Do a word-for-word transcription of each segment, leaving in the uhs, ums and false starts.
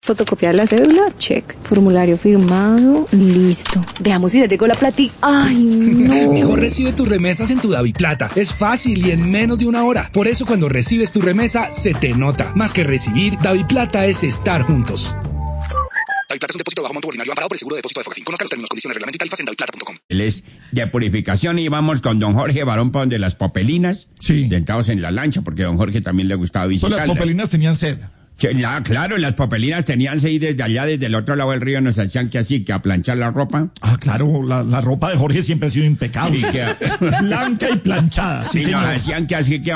Fotocopiar la cédula, check. Formulario firmado, listo. Veamos si ya llegó la platica. Ay, no. Mejor recibe tus remesas en tu DaviPlata. Es fácil y en menos de una hora. Por eso cuando recibes tu remesa, se te nota. Más que recibir, DaviPlata es estar juntos. DaviPlata es un depósito de bajo monto ordinario amparado por el seguro de depósito de Fogafín. Conozca los términos, condiciones, reglamento y tarifas en daviplata punto com. Él es de purificación y vamos con don Jorge Barón para donde las popelinas. Sí. Sentados en la lancha porque a don Jorge también le gustaba visitarla. Pues las popelinas tenían sed. Ya, claro, las popelinas tenían seis desde allá, desde el otro lado del río, nos hacían que así, que a planchar la ropa. Ah, claro, la, la ropa de Jorge siempre ha sido impecable. Sí, que, blanca y planchada, sí, y señor. nos hacían que así, que,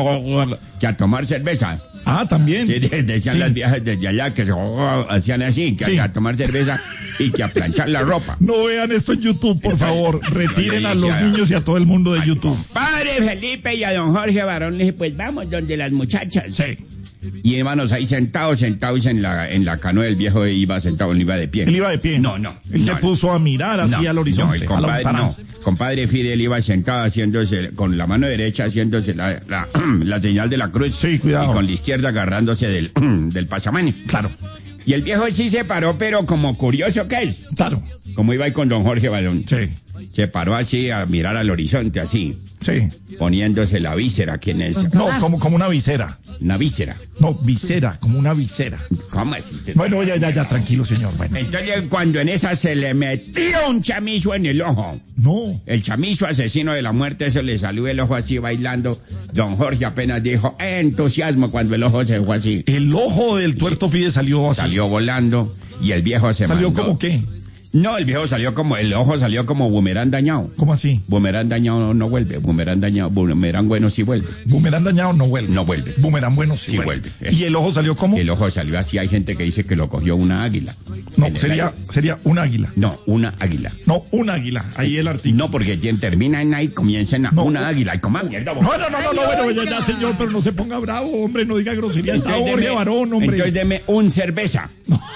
que a tomar cerveza. Ah, también. Sí, decían sí. las viejas desde allá que hacían así, que sí. a tomar cerveza y que a planchar la ropa. No vean esto en YouTube, por favor. Retiren a los a, niños y a todo el mundo de a, YouTube. Padre Felipe y a don Jorge Barón le dije, pues vamos donde las muchachas. Sí. Y hermanos ahí sentados, sentados en la en la canoa, el viejo iba sentado, él iba de pie. Él iba de pie. No, no. Él no, se puso a mirar así no, al horizonte. No, el compadre, no. Compadre Fidel iba sentado haciéndose, con la mano derecha haciéndose la, la, la señal de la cruz. Sí, cuidado. Y con la izquierda agarrándose del, del pasamani. Claro. Y el viejo sí se paró, pero como curioso que es. Claro. Como iba ahí con don Jorge Barón. Sí. Se paró así a mirar al horizonte, así. Sí. Poniéndose la víscera aquí en el... No, como, como una visera. Una víscera. No, visera, como una visera. ¿Cómo así? Bueno, ya, ya, ya, tranquilo, señor. Bueno. Entonces, cuando en esa se le metió un chamizo en el ojo. No. El chamizo asesino de la muerte, eso le salió el ojo así bailando. Don Jorge apenas dijo, entusiasmo, cuando el ojo se fue así. El ojo del tuerto Fide salió así. Salió volando y el viejo se ¿Salió mandó. como qué? No, el viejo salió como, el ojo salió como boomerang dañado. ¿Cómo así? Boomerang dañado no vuelve, boomerang dañado, boomerang bueno sí vuelve. Boomerang dañado no vuelve. No vuelve. Boomerang bueno sí, Sí vuelve. vuelve. ¿Y el ojo salió como? El ojo salió así, hay gente que dice que lo cogió una águila. No, En el sería, aire. sería un águila. No, una águila. No, un águila. Ahí el artículo. No, porque quien termina en ahí comienza en No. una águila y como mierda. No, no, no, no, no, bueno, ya, ya, señor, pero no se ponga bravo, hombre, no diga grosería. Está Entonces Jorge deme- Barón, hombre. Entonces deme un cerveza.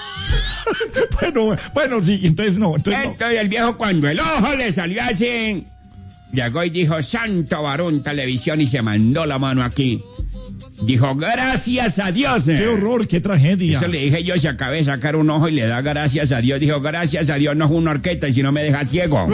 Bueno, bueno, sí, entonces no, entonces no. Entonces el viejo cuando el ojo le salió así, llegó y dijo, Santo Varón Televisión, y se mandó la mano aquí. Dijo, gracias a Dios. Qué horror, qué tragedia. Eso le dije yo, si acabé de sacar un ojo y le da gracias a Dios. Dijo, gracias a Dios, no es una orquesta y si no me deja ciego.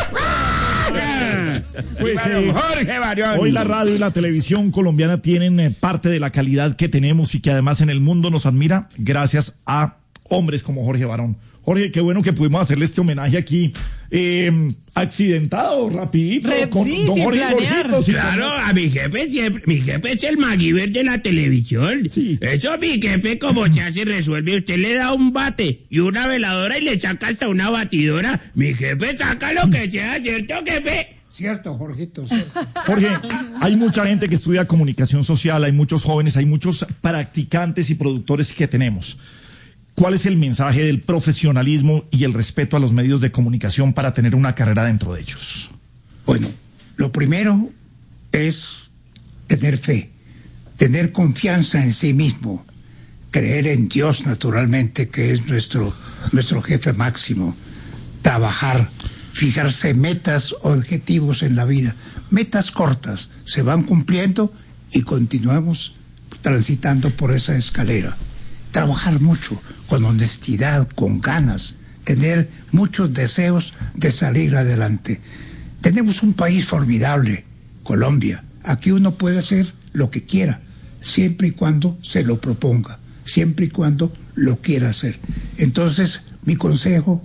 Pues, Viva don eh, Jorge Barón. Hoy la radio y la televisión colombiana tienen eh, parte de la calidad que tenemos y que además en el mundo nos admira gracias a hombres como Jorge Barón. Jorge, qué bueno que pudimos hacerle este homenaje aquí, eh, accidentado, rapidito, Re- con sí, don sin Jorge planear. Gorgito, sin Claro, planear. a mi jefe siempre, mi jefe es el MacGyver de la televisión. Sí. Eso mi jefe como se hace resuelve. Usted le da un bate y una veladora y le saca hasta una batidora. Mi jefe saca lo que sea, ¿cierto, jefe? Cierto, Jorgito, cierto. Jorge, hay mucha gente que estudia comunicación social, hay muchos jóvenes, hay muchos practicantes y productores que tenemos. ¿Cuál es el mensaje del profesionalismo y el respeto a los medios de comunicación para tener una carrera dentro de ellos? Bueno, lo primero es tener fe, tener confianza en sí mismo, creer en Dios naturalmente, que es nuestro, nuestro jefe máximo, trabajar, fijarse metas, objetivos en la vida, metas cortas, se van cumpliendo y continuamos transitando por esa escalera. Trabajar mucho, con honestidad, con ganas, tener muchos deseos de salir adelante. Tenemos un país formidable, Colombia. Aquí uno puede hacer lo que quiera, siempre y cuando se lo proponga, siempre y cuando lo quiera hacer. Entonces, mi consejo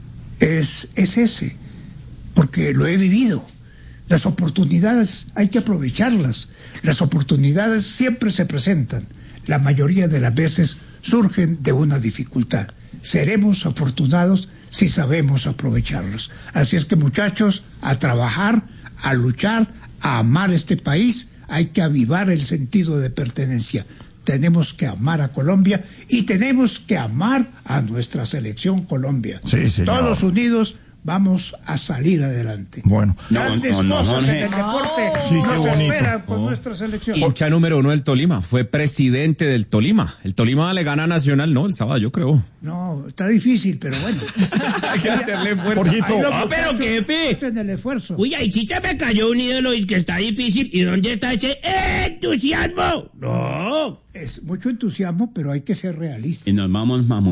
es, es ese, porque lo he vivido. Las oportunidades hay que aprovecharlas. Las oportunidades siempre se presentan. La mayoría de las veces surgen de una dificultad. Seremos afortunados si sabemos aprovecharlos. Así es que, muchachos, a trabajar, a luchar, a amar este país. Hay que avivar el sentido de pertenencia. Tenemos que amar a Colombia y tenemos que amar a nuestra selección Colombia. Sí, señor. Todos unidos vamos a salir adelante. Bueno. Grandes No, no, no, cosas Jorge. en el deporte Sí, qué nos bonito. esperan con nuestra selección. Hincha número uno del Tolima, fue presidente del Tolima. El Tolima le gana a Nacional, ¿no? El sábado, yo creo. No, está difícil, pero bueno. Hay que hacerle fuerza. Jorgito, Ahí los No, pero muchachos jefe. meten el esfuerzo. Uy, ahí sí me cayó un ídolo y que está difícil. ¿Y dónde está ese entusiasmo? No. Es mucho entusiasmo, pero hay que ser realistas. Y nos vamos, mamu.